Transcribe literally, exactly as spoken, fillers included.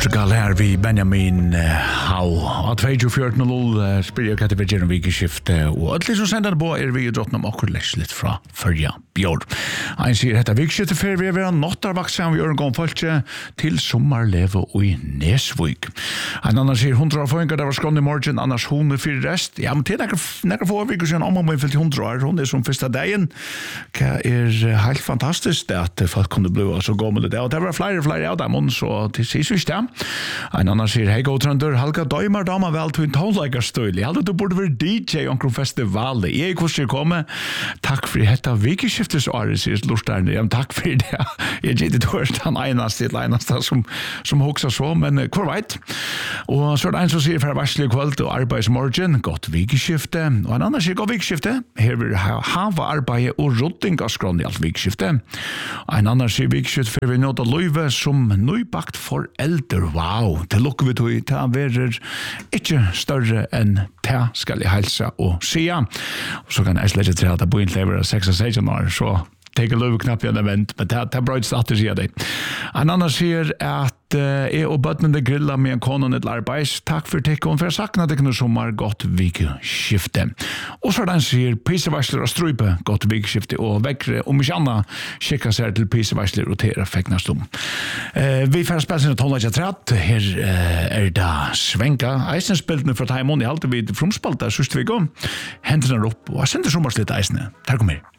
Portugal her vi Benjamin Hau. At tjuefjorten og null spiller jeg hva det vil gjøre en vikeskifte, og alle som sender det på er vi drottene om akkur les litt fra førja bjord. Han sier dette vikeskifte for vi er ved nottarvaksen vi gjør en gang folke til sommerleve og i Nesvig. En annen sier hundra av føringer, det var skånd i morgen, annars hun er fyrir rest. Ja, men til nekker få viker siden om hun fylt hundra år, hun er som første dagen. Hva er helt fantastisk det at folk kunne bli så gommel det, og det var flere og flere av dem, så til sist vi stem. En annen sier, hei godtrønder, halka døymer dama vel til en tånleikerstøylig. Jeg hadde du burde være D J omkring festivalet. Jeg er hvordan jeg kommer. Takk for dette vikeskiftes-året, sier Lorterne. Ja, takk for det. Jeg er ikke tørst han eneste til eneste som, som hokser så, men hvor veit? Og så er det en som sier for varslig kveld og arbeidsmorgen, godt vikeskifte. Og en annen sier godt vikeskifte. Her vil hava arbeidet og rodding av skrån i alt vikeskifte. Og en annen sier vikeskifte for vi nåt av løyve som nøybakt foreldre. Wow, det lukker vi til ta verer ikke større enn ta skal jeg helsa og sia. Og så kan jeg slett til at jeg bor inn lever av seks og seksten år, så take a look knapp igjen event, men det er bra at det sier det. En annen sier at uh, jeg og bøttene grilla med en konen et arbeids. Takk for tikkene, for jeg sakna det ikke noe sommer, godt vikeskifte. Og så er det en sier pisevarsler og strupe, godt vikeskifte, og vekkere, om ikke annet, kikka seg til pisevarsler og tera feknast om. Uh, vi får spille sin tonelaget tratt. Her uh, er det Svenka. Eisen spiltene fra Taimon, jeg halte vid fromspalta, sørste vi gå. Hendene er opp, og jeg sender sommerslitt eisene. Takk om her.